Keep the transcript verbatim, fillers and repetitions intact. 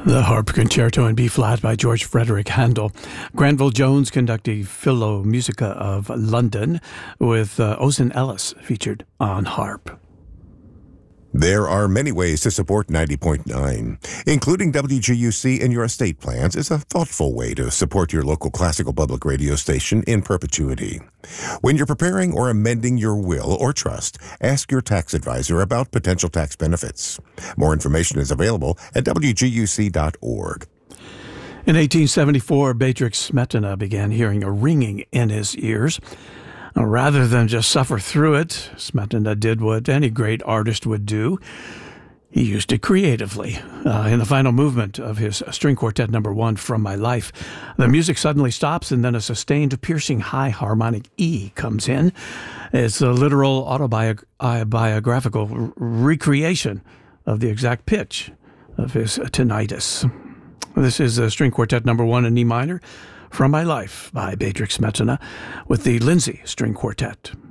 The Harp Concerto in B-flat by George Frederick Handel. Granville Jones conducting Philharmonica of London with uh, Ozan Ellis featured on harp. There are many ways to support ninety point nine. Including W G U C in your estate plans is a thoughtful way to support your local classical public radio station in perpetuity. When you're preparing or amending your will or trust, ask your tax advisor about potential tax benefits. More information is available at W G U C dot org. In eighteen seventy-four, Bedřich Smetana began hearing a ringing in his ears. Rather than just suffer through it, Smetana did what any great artist would do. He used it creatively. Uh, in the final movement of his string quartet number one, From My Life, the music suddenly stops and then a sustained, piercing high harmonic E comes in. It's a literal autobiographical r- recreation of the exact pitch of his tinnitus. This is a string quartet number one in E minor, From My Life by Bedřich Smetana with the Lindsay String Quartet.